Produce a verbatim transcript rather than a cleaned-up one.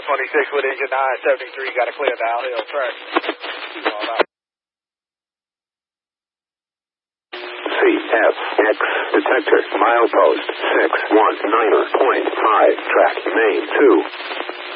twenty-six with engine nine seventy-three, got to clear downhill track. C F X detector milepost six one niner point five track main two.